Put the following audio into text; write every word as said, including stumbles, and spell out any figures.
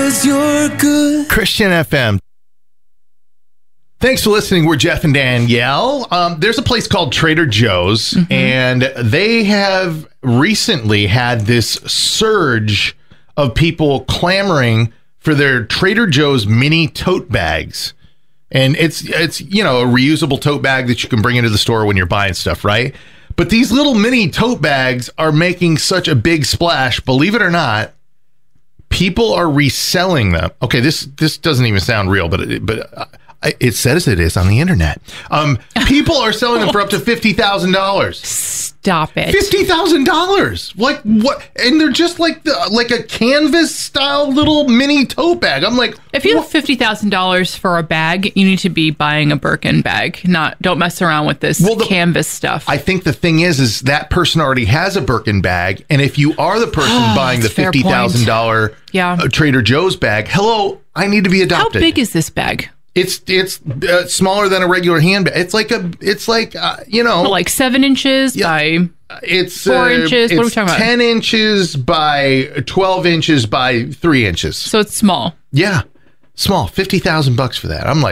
'cause you're good. Christian F M. Thanks for listening. We're Jeff and Danielle. Um, there's a place called Trader Joe's, mm-hmm. and they have recently had this surge of people clamoring for their Trader Joe's mini tote bags. And it's, it's you know, a reusable tote bag that you can bring into the store when you're buying stuff, right? But these little mini tote bags are making such a big splash. Believe it or not, people are reselling them. Okay, this this doesn't even sound real, but it, but uh, it says it is on the internet. Um, people are selling them for up to fifty thousand dollars. Stop it. fifty thousand dollars. Like what? And they're just like the, like a canvas style little mini tote bag. I'm like, if you have fifty thousand dollars for a bag, you need to be buying a Birkin bag. Not don't mess around with this well, the, canvas stuff. I think the thing is, is that person already has a Birkin bag, and if you are the person oh, buying the fifty thousand dollars yeah. Trader Joe's bag, hello, I need to be adopted. How big is this bag? It's it's uh, smaller than a regular handbag. It's like a it's like uh, you know like seven inches yeah, by it's four uh, inches. It's what are we talking about? Ten inches by twelve inches by three inches. So it's small. Yeah, small. Fifty thousand bucks for that. I'm like.